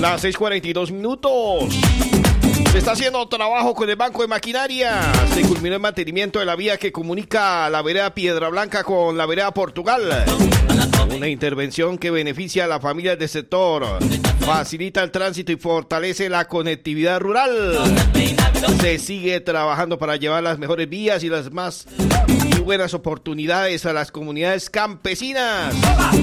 Las 6:42. Se está haciendo trabajo con el Banco de Maquinaria. Se culminó el mantenimiento de la vía que comunica la vereda Piedra Blanca con la vereda Portugal. Una intervención que beneficia a las familias del sector, facilita el tránsito y fortalece la conectividad rural. Se sigue trabajando para llevar las mejores vías y las más buenas oportunidades a las comunidades campesinas.